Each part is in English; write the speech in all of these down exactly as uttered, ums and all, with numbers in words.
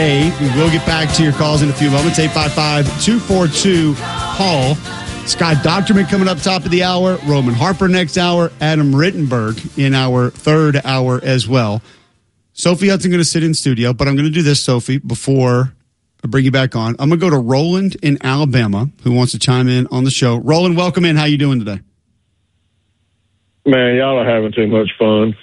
Hey, we will get back to your calls in a few moments. eight five five, two four two, P A U L. Scott Docterman coming up top of the hour. Roman Harper next hour. Adam Rittenberg in our third hour as well. Sophie Hudson going to sit in studio, but I'm going to do this, Sophie, before I bring you back on. I'm going to go to Roland in Alabama, who wants to chime in on the show. Roland, welcome in. How you doing today? Man, y'all are having too much fun.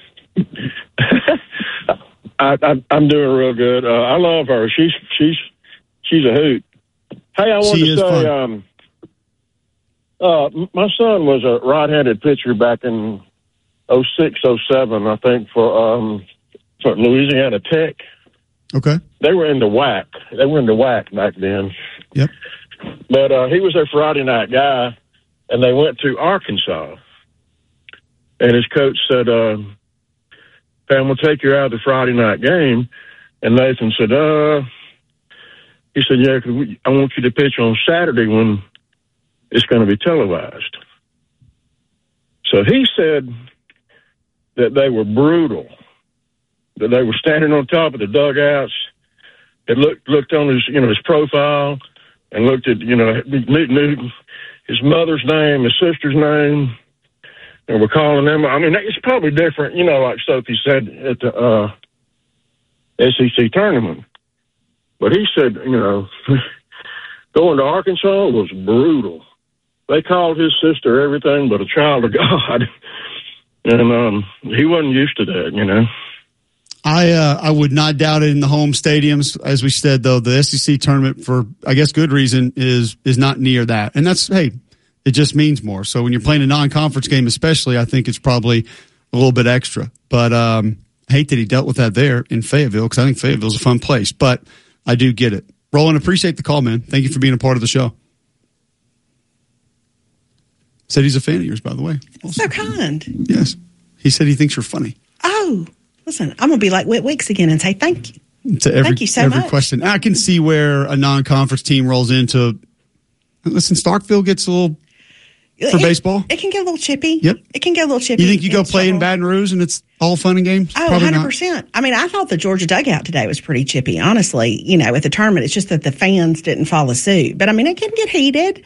I, I, I'm doing real good. Uh, I love her. She's she's she's a hoot. Hey, I want She to is say, fun. um, uh, my son was a right-handed pitcher back in oh six, oh seven, I think, for um, for Louisiana Tech. Okay. They were in the W A C. They were in the W A C back then. Yep. But uh, he was their Friday night guy, and they went to Arkansas. And his coach said, uh, Pam, we'll take you out of the Friday night game. And Nathan said, uh, he said, yeah, 'cause we, I want you to pitch on Saturday when it's going to be televised. So he said that they were brutal, that they were standing on top of the dugouts. It looked, looked on his, you know, his profile and looked at, you know, knew, knew his mother's name, his sister's name. And we're calling them. I mean, it's probably different, you know, like Sophie said at the uh, S E C tournament. But he said, you know, going to Arkansas was brutal. They called his sister everything but a child of God. And um, he wasn't used to that, you know. I uh, I would not doubt it in the home stadiums. As we said, though, the S E C tournament, for, I guess, good reason, is is not near that. And that's, hey, it just means more. So when you're playing a non-conference game especially, I think it's probably a little bit extra. But um, I hate that he dealt with that there in Fayetteville, because I think Fayetteville's a fun place. But I do get it. Roland, appreciate the call, man. Thank you for being a part of the show. Said he's a fan of yours, by the way. Also. So kind. Yes. He said he thinks you're funny. Oh, listen, I'm going to be like Whit Weeks again and say thank you. To every, thank you so every much. question. I can see where a non-conference team rolls into. Listen, Starkville gets a little for it, baseball. It can get a little chippy. Yep. It can get a little chippy. You think you go play struggle. in Baton Rouge and it's all fun and games? Oh, Probably one hundred not. percent. I mean, I thought the Georgia dugout today was pretty chippy, honestly, you know, with the tournament. It's just that the fans didn't follow suit. But, I mean, it can get heated,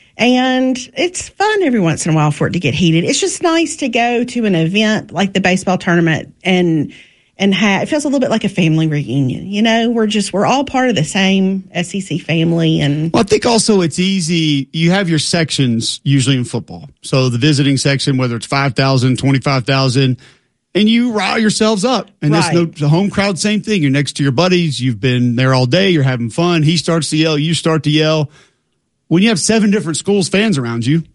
and it's fun every once in a while for it to get heated. It's just nice to go to an event like the baseball tournament and and have, it feels a little bit like a family reunion. You know, we're just, we're all part of the same S E C family. And well, I think also it's easy. You have your sections usually in football. So the visiting section, whether it's five thousand, twenty-five thousand, and you rile yourselves up. And Right. that's no, the home crowd, same thing. You're next to your buddies. You've been there all day. You're having fun. He starts to yell. You start to yell. When you have seven different schools' fans around you,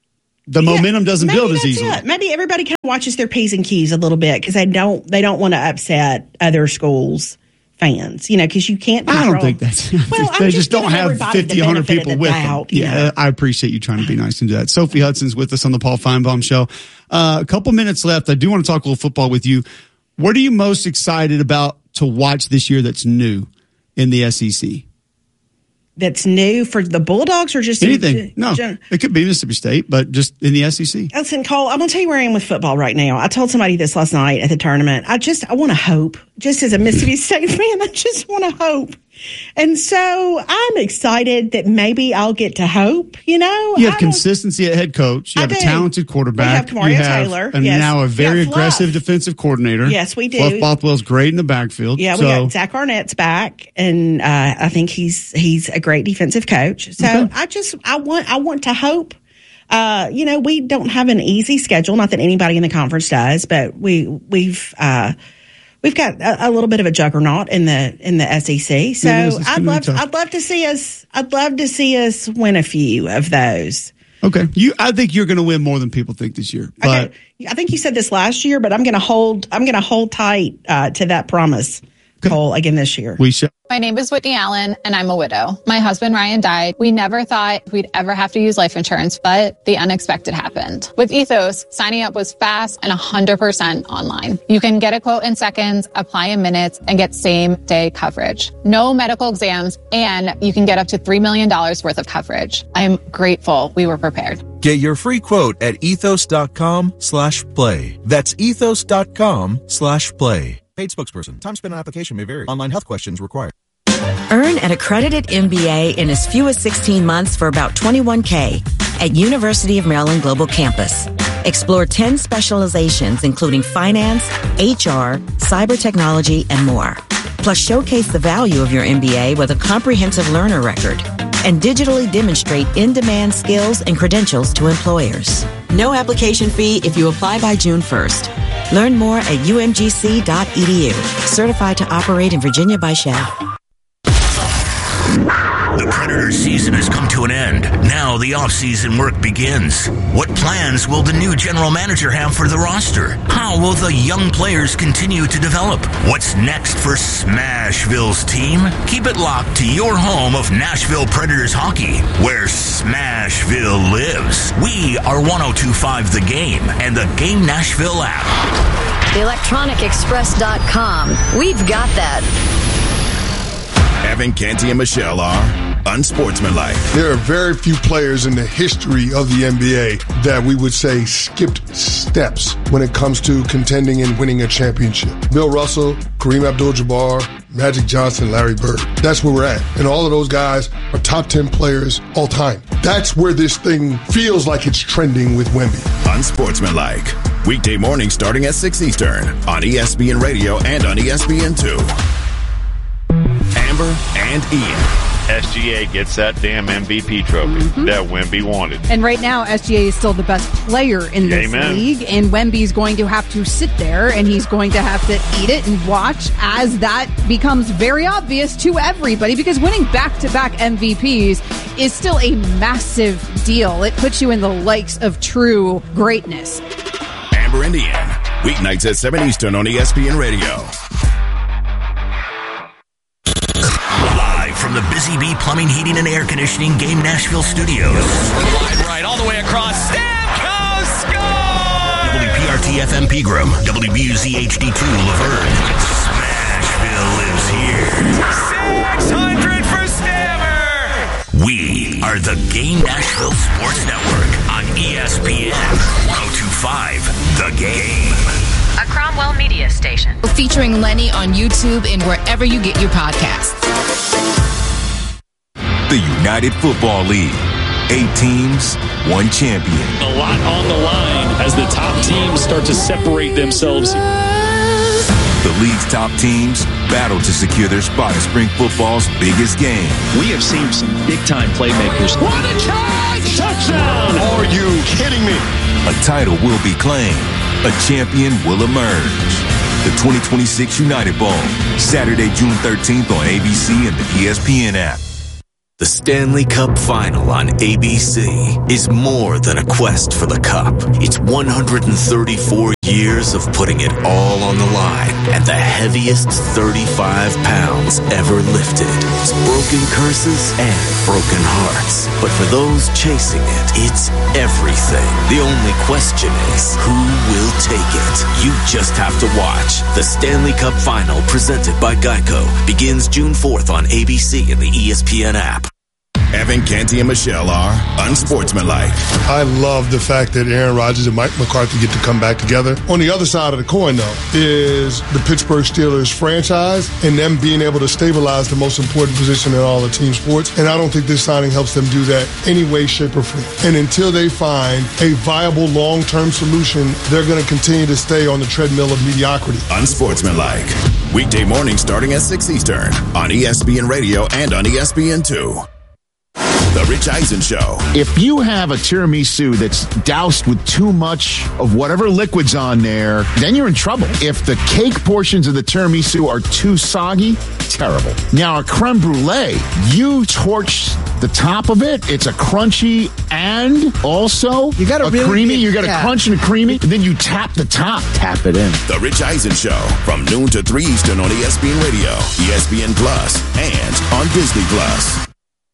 the Yeah, momentum doesn't maybe build as that's easily. it. Maybe everybody kind of watches their P's and Q's a little bit because they don't they don't want to upset other schools' fans. You know, because you can't. I Control. don't think that's. Well, I'm they just just don't giving have everybody the fifty, one hundred benefit of people the with doubt, them. you Yeah, know. I appreciate you trying to be nice and do that. Sophie Hudson's with us on the Paul Feinbaum Show. Uh, a couple minutes left. I do want to talk a little football with you. What are you most excited about to watch this year that's new in the S E C? That's new for the Bulldogs or just Anything? In, No, gen- it could be Mississippi State, but just in the S E C. Listen, Cole, I'm going to tell you where I am with football right now. I told somebody this last night at the tournament. I just, I want to hope. Just as a Mississippi State fan, I just want to hope. And so I'm excited that maybe I'll get to hope, you know? You I have don't- consistency at head coach. You I have a do. talented quarterback. We have Kamario you have, Taylor, and yes. now a We very got aggressive Fluff. defensive coordinator. Yes, we do. Fluff Bothwell's great in the backfield. Yeah, we so, got Zach Arnett's back, and uh, I think he's he's a great defensive coach. So Okay. I just I want I want to hope. Uh, you know, we don't have an easy schedule. Not that anybody in the conference does, but we we've uh, we've got a, a little bit of a juggernaut in the in the S E C. So It is. It's I'd gonna be love tough. I'd love to see us I'd love to see us win a few of those. Okay, you. I think you're going to win more than people think this year. But Okay. I think you said this last year, but I'm going to hold I'm going to hold tight uh, to that promise, Cole, again this year. we shall. My name is Whitney Allen, and I'm a widow. My husband, Ryan, died. We never thought we'd ever have to use life insurance, but the unexpected happened. With Ethos, signing up was fast and one hundred percent online. You can get a quote in seconds, apply in minutes, and get same-day coverage. No medical exams, and you can get up to three million dollars worth of coverage. I'm grateful we were prepared. Get your free quote at ethos.com slash play. That's ethos.com slash play. Paid spokesperson. Time spent on application may vary. Online health questions required. Earn an accredited M B A in as few as sixteen months for about twenty-one thousand dollars at University of Maryland Global Campus. Explore ten specializations, including finance, H R, cyber technology, and more. Plus, showcase the value of your M B A with a comprehensive learner record and digitally demonstrate in-demand skills and credentials to employers. No application fee if you apply by June first. Learn more at u m g c dot e d u. Certified to operate in Virginia by S H E. The Predators season has come to an end. Now the off-season work begins. What plans will the new general manager have for the roster? How will the young players continue to develop? What's next for Smashville's team? Keep it locked to your home of Nashville Predators hockey, where Smashville lives. We are one oh two point five The Game and the Game Nashville app. the electronic express dot com. We've got that. Evan Canty and Michelle are unsportsmanlike. There are very few players in the history of the N B A that we would say skipped steps when it comes to contending and winning a championship. Bill Russell, Kareem Abdul-Jabbar, Magic Johnson, Larry Bird. That's where we're at. And all of those guys are top ten players all time. That's where this thing feels like it's trending with Wemby. Unsportsmanlike. Weekday mornings starting at six Eastern on E S P N Radio and on E S P N two. Amber and Ian. S G A gets that damn M V P trophy mm-hmm. that Wemby wanted. And right now, S G A is still the best player in this Amen. league, and Wemby's going to have to sit there, and he's going to have to eat it and watch as that becomes very obvious to everybody, because winning back-to-back M V Ps is still a massive deal. It puts you in the likes of true greatness. Amber and Ian, weeknights at seven Eastern on E S P N Radio. From the Busy Bee Plumbing, Heating, and Air Conditioning Game Nashville Studios. Wide right, all the way across. Stamkos scores! W P R T F M Pegram, W B U Z H D two Laverne. Smashville lives here. six hundred for Stammer! We are the Game Nashville Sports Network on E S P N one oh two point five The Game. A Cromwell Media station. Featuring Lenny on YouTube and wherever you get your podcasts. The United Football League. Eight teams, one champion. A lot on the line as the top teams start to separate themselves. The league's top teams battle to secure their spot in spring football's biggest game. We have seen some big-time playmakers. What a catch! Touchdown! Are you kidding me? A title will be claimed. A champion will emerge. The twenty twenty-six United Bowl, Saturday, June thirteenth on A B C and the E S P N app. The Stanley Cup Final on A B C is more than a quest for the cup. It's one hundred thirty-four years of putting it all on the line and the heaviest thirty-five pounds ever lifted. It's broken curses and broken hearts. But for those chasing it, it's everything. The only question is, who will take it? You just have to watch. The Stanley Cup Final, presented by Geico, begins June fourth on A B C and the E S P N app. Evan Canty and Michelle are unsportsmanlike. I love the fact that Aaron Rodgers and Mike McCarthy get to come back together. On the other side of the coin, though, is the Pittsburgh Steelers franchise and them being able to stabilize the most important position in all of team sports. And I don't think this signing helps them do that any way, shape, or form. And until they find a viable long-term solution, they're going to continue to stay on the treadmill of mediocrity. Unsportsmanlike. Weekday mornings starting at six Eastern on E S P N Radio and on E S P N two. The Rich Eisen Show. If you have a tiramisu that's doused with too much of whatever liquid's on there, then you're in trouble. If the cake portions of the tiramisu are too soggy, terrible. Now, a creme brulee, you torch the top of it. It's a crunchy and also you got a really creamy. Get, you got yeah. a crunch and a creamy. And then you tap the top. Tap it in. The Rich Eisen Show from noon to three Eastern on E S P N Radio, E S P N Plus, and on Disney Plus.